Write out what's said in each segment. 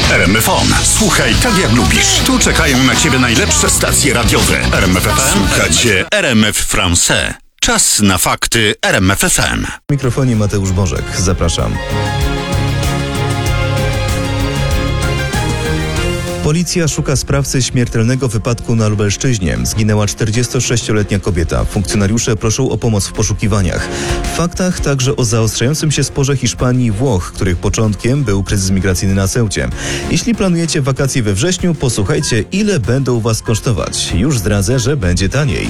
RMFFM. Słuchaj tak jak lubisz. Tu czekają na Ciebie najlepsze stacje radiowe. RMFFM. Słuchacie RMF Français. Czas na fakty RMFFM. W mikrofonie Mateusz Bożek. Zapraszam. Policja szuka sprawcy śmiertelnego wypadku na Lubelszczyźnie. Zginęła 46-letnia kobieta. Funkcjonariusze proszą o pomoc w poszukiwaniach. W faktach także o zaostrzającym się sporze Hiszpanii i Włoch, których początkiem był kryzys migracyjny na Ceucie. Jeśli planujecie wakacje we wrześniu, posłuchajcie, ile będą Was kosztować. Już zdradzę, że będzie taniej.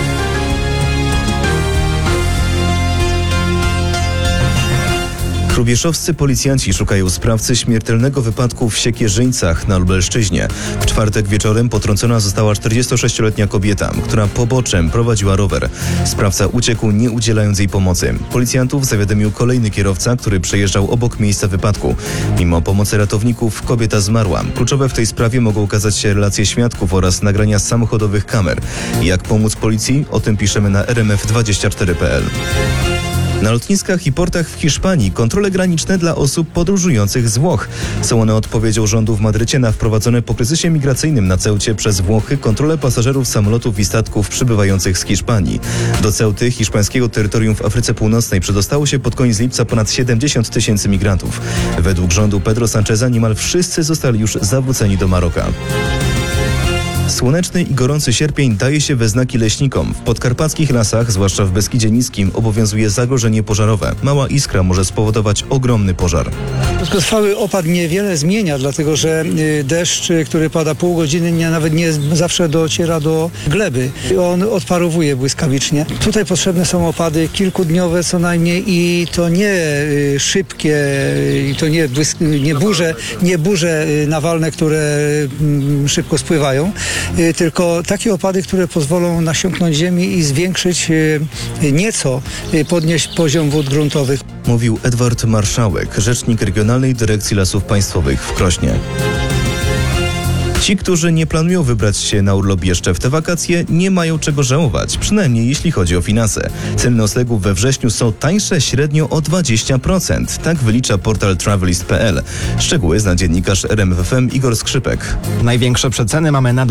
Hrubieszowscy policjanci szukają sprawcy śmiertelnego wypadku w Siekierzyńcach na Lubelszczyźnie. W czwartek wieczorem potrącona została 46-letnia kobieta, która poboczem prowadziła rower. Sprawca uciekł, nie udzielając jej pomocy. Policjantów zawiadomił kolejny kierowca, który przejeżdżał obok miejsca wypadku. Mimo pomocy ratowników kobieta zmarła. Kluczowe w tej sprawie mogą okazać się relacje świadków oraz nagrania z samochodowych kamer. Jak pomóc policji? O tym piszemy na rmf24.pl. Na lotniskach i portach w Hiszpanii kontrole graniczne dla osób podróżujących z Włoch. Są one odpowiedzią rządu w Madrycie na wprowadzone po kryzysie migracyjnym na Ceucie przez Włochy kontrole pasażerów samolotów i statków przybywających z Hiszpanii. Do Ceuty, hiszpańskiego terytorium w Afryce Północnej, przedostało się pod koniec lipca ponad 70 000 migrantów. Według rządu Pedro Sancheza niemal wszyscy zostali już zawróceni do Maroka. Słoneczny i gorący sierpień daje się we znaki leśnikom. W podkarpackich lasach, zwłaszcza w Beskidzie Niskim, obowiązuje zagrożenie pożarowe. Mała iskra może spowodować ogromny pożar. Krótkotrwały opad niewiele zmienia, dlatego że deszcz, który pada pół godziny, nawet nie zawsze dociera do gleby. On odparowuje błyskawicznie. Tutaj potrzebne są opady kilkudniowe co najmniej i to nie szybkie, i to nie burze nawalne, które szybko spływają, tylko takie opady, które pozwolą nasiąknąć ziemi i zwiększyć nieco, podnieść poziom wód gruntowych. Mówił Edward Marszałek, rzecznik Regionalnej Dyrekcji Lasów Państwowych w Krośnie. Ci, którzy nie planują wybrać się na urlop jeszcze w te wakacje, nie mają czego żałować, przynajmniej jeśli chodzi o finanse. Ceny noclegów we wrześniu są tańsze średnio o 20%. Tak wylicza portal Travelist.pl. Szczegóły zna dziennikarz RMFFM Igor Skrzypek. Największe przeceny mamy na